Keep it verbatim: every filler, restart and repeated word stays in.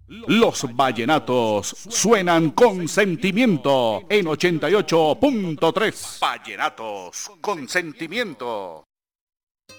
Los vallenatos suenan con sentimiento en ochenta y ocho punto tres. Vallenatos con sentimiento.